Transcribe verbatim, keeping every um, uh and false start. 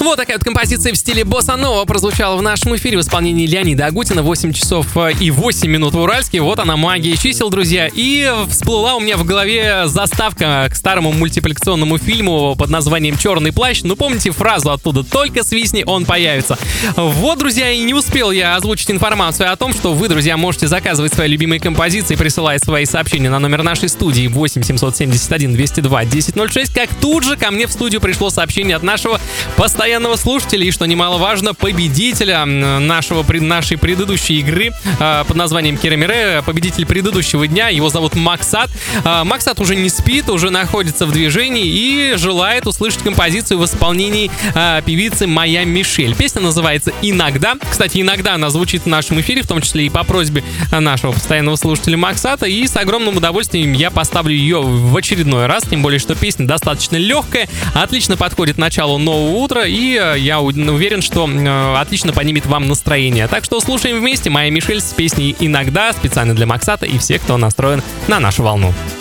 Вот такая вот композиция в стиле босса-нова прозвучала в нашем эфире в исполнении Леонида Агутина. восемь часов и восемь минут в Уральске. Вот она, магия чисел, друзья. И всплыла у меня в голове заставка к старому мультипликационному фильму под названием «Черный плащ». Ну, помните фразу оттуда «Только свистни, он появится». Вот, друзья, и не успел я озвучить информацию о том, что вы, друзья, можете заказывать свои любимые композиции, присылая свои сообщения на номер нашей студии восемь семьсот семьдесят один двести два десять ноль шесть. Как тут же ко мне в студию пришло сообщение от нашего постоянного слушателя и, что немаловажно, победителя нашего, нашей предыдущей игры э, под названием Керамире, победитель предыдущего дня. Его зовут Максат. Э, Максат уже не спит, уже находится в движении и желает услышать композицию в исполнении э, певицы Моя Мишель. Песня называется «Иногда». Кстати, иногда она звучит в нашем эфире, в том числе и по просьбе нашего постоянного слушателя Максата. И с огромным удовольствием я поставлю ее в очередной раз, тем более, что песня достаточно легкая, отлично подходит к началу нового утра, и я уверен, что отлично поднимет вам настроение. Так что слушаем вместе «Моя Мишель» с песней «Иногда», специально для Максата и всех, кто настроен на нашу волну.